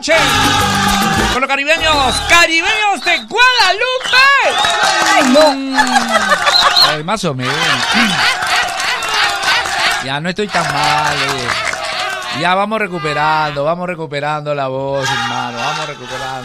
noche con los caribeños de Guadalupe. ¡Ay, no! Ay, más o menos. Ya no estoy tan mal. Ya vamos recuperando la voz, hermano. Vamos recuperando.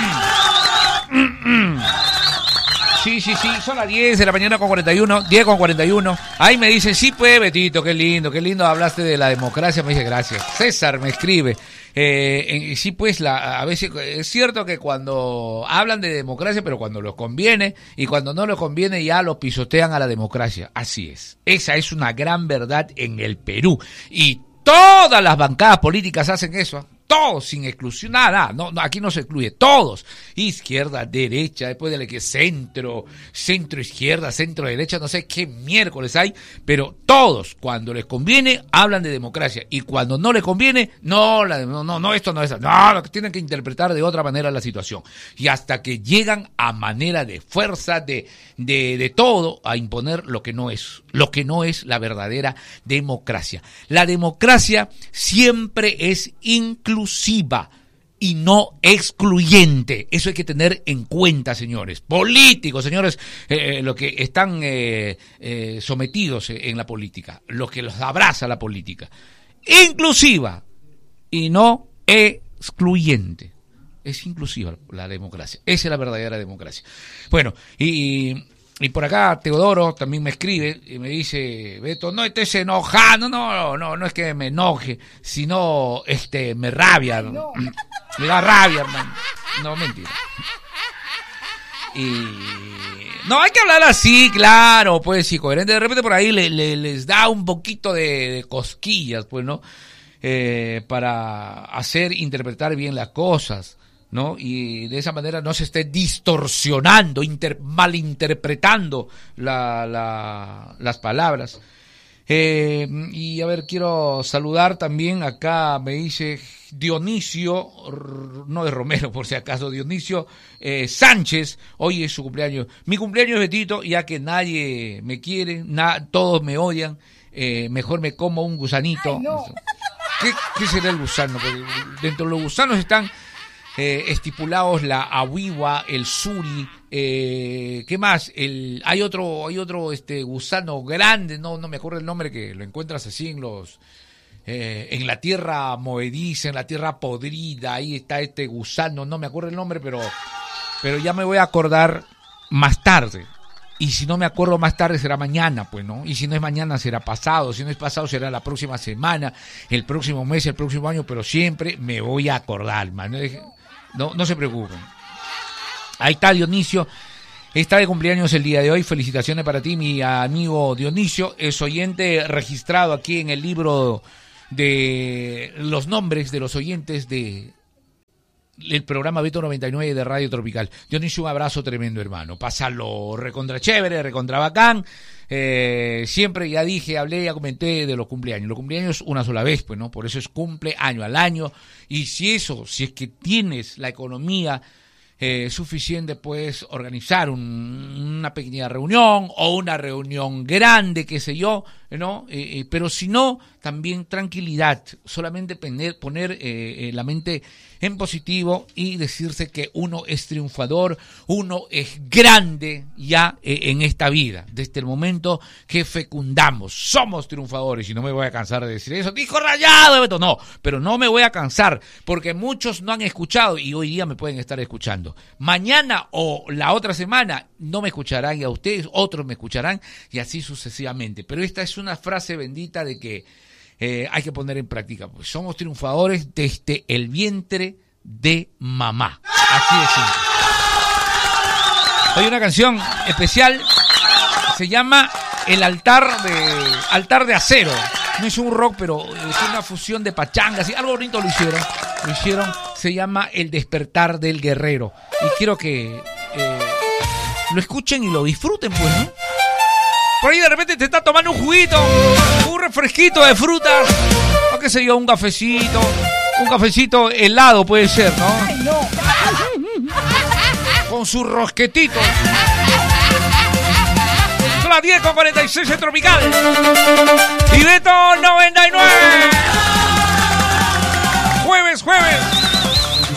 Sí, son las 10 de la mañana con 41, 10 con 41. Ahí me dicen, sí pues, Betito, qué lindo, hablaste de la democracia. Me dice, gracias. César me escribe. Sí pues, a veces es cierto que cuando hablan de democracia, pero cuando les conviene, y cuando no les conviene ya lo pisotean a la democracia. Así es. Esa es una gran verdad en el Perú. Y todas las bancadas políticas hacen eso. Todos, sin exclusión, nada, no, aquí no se excluye, todos, izquierda, derecha, después de la que centro, izquierda, centro, derecha, no sé qué miércoles hay, pero todos, cuando les conviene, hablan de democracia, y cuando no les conviene, no, esto no es, no, tienen que interpretar de otra manera la situación, y hasta que llegan a manera de fuerza, de todo, a imponer lo que no es la verdadera democracia. La democracia siempre es inclusiva y no excluyente. Eso hay que tener en cuenta, señores. Políticos, señores, los que están sometidos en la política, los que los abraza la política. Inclusiva y no excluyente. Es inclusiva la democracia. Esa es la verdadera democracia. Bueno, y por acá Teodoro también me escribe y me dice, Beto, no estés enojado, no es que me enoje, sino me rabia, ¿no? Me da rabia, hermano. No, mentira. Y no hay que hablar así, claro, pues sí, coherente. De repente por ahí les da un poquito de cosquillas, pues, ¿no? Para hacer interpretar bien las cosas, ¿no? Y de esa manera no se esté distorsionando, malinterpretando las palabras. Y a ver, quiero saludar también, acá me dice Dionisio, no de Romero por si acaso, Dionisio Sánchez, hoy es su cumpleaños. Mi cumpleaños es Betito, ya que nadie me quiere, todos me odian, mejor me como un gusanito. Ay, no. ¿Qué será el gusano? Porque dentro de los gusanos están estipulados la ahuigua, el suri, ¿qué más? Hay otro gusano grande, no me acuerdo el nombre, que lo encuentras así en la tierra movediza, en la tierra podrida, ahí está este gusano, no me acuerdo el nombre, pero ya me voy a acordar más tarde. Y si no me acuerdo más tarde será mañana, pues, ¿no? Y si no es mañana será pasado, si no es pasado será la próxima semana, el próximo mes, el próximo año, pero siempre me voy a acordar, man. No se preocupen. Ahí está Dionisio, está de cumpleaños el día de hoy. Felicitaciones para ti, mi amigo Dionisio. Es oyente registrado aquí en el libro de los nombres de los oyentes de el programa Beto 99 de Radio Tropical. Dionisio, un abrazo tremendo, hermano. Pásalo recontra chévere, recontra bacán. Siempre ya dije, hablé, ya comenté de los cumpleaños. Los cumpleaños una sola vez, pues, ¿no? Por eso es cumpleaños al año. Y si es que tienes la economía suficiente, puedes organizar una pequeña reunión o una reunión grande, qué sé yo, ¿no? Pero si no, también tranquilidad, solamente poner la mente en positivo y decirse que uno es triunfador, uno es grande ya en esta vida. Desde el momento que fecundamos, somos triunfadores, y no me voy a cansar de decir eso. Dijo Rayado, Beto, no, pero no me voy a cansar, porque muchos no han escuchado y hoy día me pueden estar escuchando. Mañana o la otra semana no me escucharán, y a ustedes otros me escucharán, y así sucesivamente. Pero esta es una frase bendita de que hay que poner en práctica, pues somos triunfadores desde el vientre de mamá. Así de simple. Hay una canción especial, se llama El Altar de Acero. No es un rock, pero es una fusión de pachangas y algo bonito lo hicieron. Se llama El Despertar del Guerrero. Y quiero que lo escuchen y lo disfruten, pues, ¿no? Por ahí de repente te estás tomando un juguito, un refresquito de frutas, o qué sé yo, un cafecito helado puede ser, ¿no? Ay, no. Con su rosquetito. Son las 10:46 en Tropical. Y Beto 99. Jueves.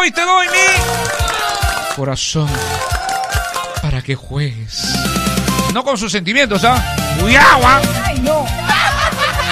Hoy te doy mi corazón para que juegues. No con sus sentimientos, ¿ah? Cuidado, ¿ah? Ay, no.